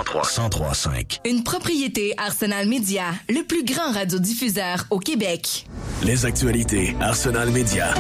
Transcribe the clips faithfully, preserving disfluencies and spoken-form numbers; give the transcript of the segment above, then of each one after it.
cent trois virgule cinq. Une propriété Arsenal Média, le plus grand radiodiffuseur au Québec. Les actualités Arsenal Média.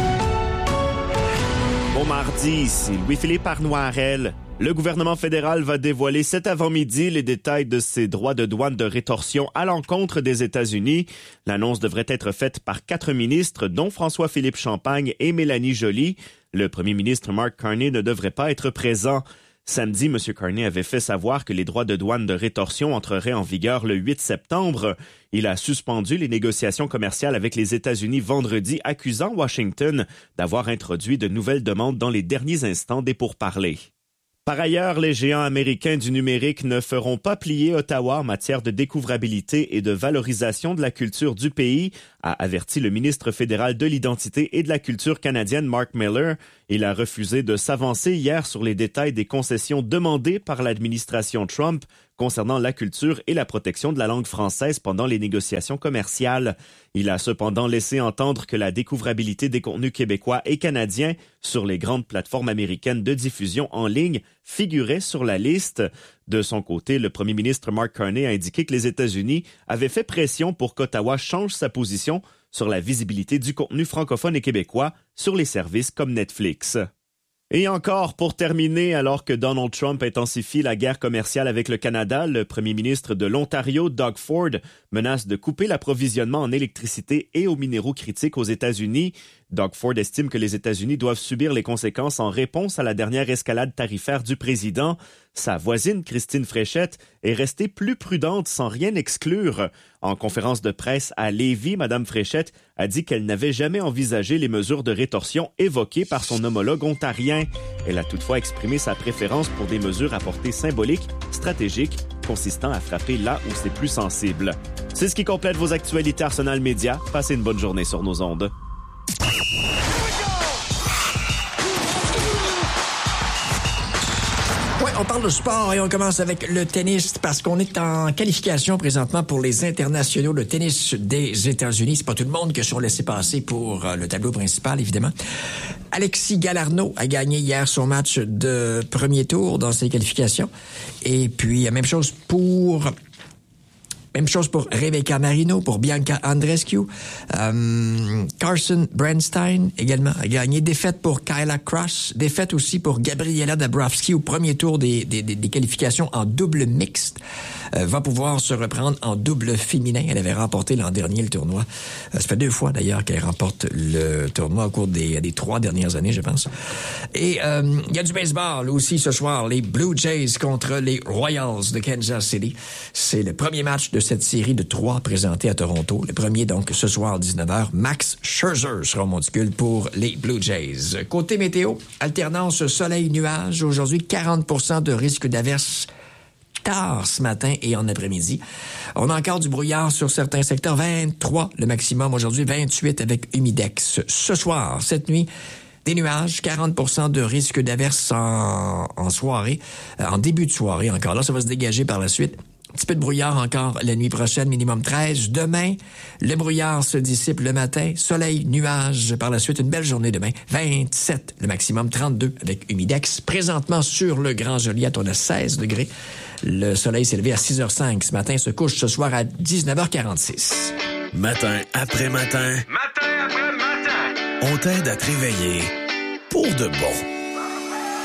Bon mardi, ici Louis-Philippe Arnoirel. Le gouvernement fédéral va dévoiler cet avant-midi les détails de ses droits de douane de rétorsion à l'encontre des États-Unis. L'annonce devrait être faite par quatre ministres, dont François-Philippe Champagne et Mélanie Joly. Le premier ministre Mark Carney ne devrait pas être présent. Samedi, M. Carney avait fait savoir que les droits de douane de rétorsion entreraient en vigueur le huit septembre. Il a suspendu les négociations commerciales avec les États-Unis vendredi, accusant Washington d'avoir introduit de nouvelles demandes dans les derniers instants des pourparlers. Par ailleurs, les géants américains du numérique ne feront pas plier Ottawa en matière de découvrabilité et de valorisation de la culture du pays, a averti le ministre fédéral de l'identité et de la culture canadienne Mark Miller. Il a refusé de s'avancer hier sur les détails des concessions demandées par l'administration Trump concernant la culture et la protection de la langue française pendant les négociations commerciales. Il a cependant laissé entendre que la découvrabilité des contenus québécois et canadiens sur les grandes plateformes américaines de diffusion en ligne figurait sur la liste. De son côté, le premier ministre Mark Carney a indiqué que les États-Unis avaient fait pression pour qu'Ottawa change sa position sur la visibilité du contenu francophone et québécois sur les services comme Netflix. Et encore, pour terminer, alors que Donald Trump intensifie la guerre commerciale avec le Canada, le premier ministre de l'Ontario, Doug Ford, menace de couper l'approvisionnement en électricité et aux minéraux critiques aux États-Unis. Doug Ford estime que les États-Unis doivent subir les conséquences en réponse à la dernière escalade tarifaire du président. Sa voisine, Christine Fréchette, est restée plus prudente sans rien exclure. En conférence de presse à Lévis, Mme Fréchette a dit qu'elle n'avait jamais envisagé les mesures de rétorsion évoquées par son homologue ontarien. Elle a toutefois exprimé sa préférence pour des mesures à portée symbolique, stratégique, consistant à frapper là où c'est plus sensible. C'est ce qui complète vos actualités Arsenal Média. Passez une bonne journée sur nos ondes. Oui, on parle de sport et on commence avec le tennis parce qu'on est en qualification présentement pour les internationaux de tennis des États-Unis. C'est pas tout le monde que sont laissés passer pour le tableau principal, évidemment. Alexis Galarneau a gagné hier son match de premier tour dans ses qualifications. Et puis, même chose pour... Même chose pour Rebecca Marino, pour Bianca Andreescu. Euh, Carson Bernstein également a gagné. Défaite pour Kyla Cross. Défaite aussi pour Gabriela Dabrowski au premier tour des, des, des qualifications en double mixte. Euh, va pouvoir se reprendre en double féminin. Elle avait remporté l'an dernier le tournoi. Euh, ça fait deux fois d'ailleurs qu'elle remporte le tournoi au cours des, des trois dernières années, je pense. Et il euh, y a du baseball aussi ce soir. Les Blue Jays contre les Royals de Kansas City. C'est le premier match de cette série de trois présentés à Toronto. Le premier, donc, ce soir, dix-neuf heures. Max Scherzer sera au monticule pour les Blue Jays. Côté météo, alternance soleil-nuage. Aujourd'hui, quarante pour cent de risque d'averse tard ce matin et en après-midi. On a encore du brouillard sur certains secteurs. vingt-trois le maximum aujourd'hui, vingt-huit avec humidex. Ce soir, cette nuit, des nuages, quarante pour cent de risque d'averse en, en soirée, en début de soirée encore. Là, ça va se dégager par la suite. Un petit peu de brouillard encore la nuit prochaine, minimum treize. Demain, le brouillard se dissipe le matin. Soleil, nuages. Par la suite, une belle journée demain. vingt-sept, le maximum trente-deux avec humidex. Présentement, sur le Grand Joliette, on a seize degrés. Le soleil s'est levé à six heures cinq ce matin. Se couche ce soir à dix-neuf heures quarante-six. Matin après matin. Matin après matin. On t'aide à te réveiller pour de bon.